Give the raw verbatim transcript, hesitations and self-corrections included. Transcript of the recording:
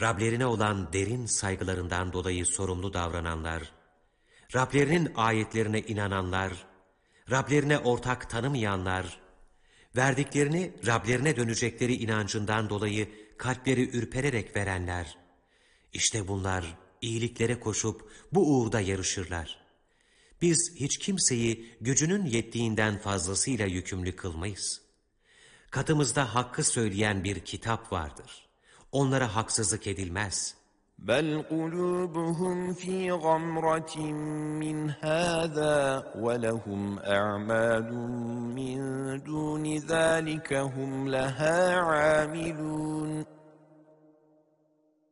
Rablerine olan derin saygılarından dolayı sorumlu davrananlar, Rablerinin ayetlerine inananlar, Rablerine ortak tanımayanlar, verdiklerini Rablerine dönecekleri inancından dolayı kalpleri ürpererek verenler, işte bunlar iyiliklere koşup bu uğurda yarışırlar. Biz hiç kimseyi gücünün yettiğinden fazlasıyla yükümlü kılmayız. Katımızda hakkı söyleyen bir kitap vardır. Onlara haksızlık edilmez. بَلْ قُلُوبُهُمْ فِي غَمْرَةٍ مِّنْ هَٰذَا وَلَهُمْ أَعْمَالٌ مِّن دُونِ ذَٰلِكَ هُمْ لَهَا عَامِلُونَ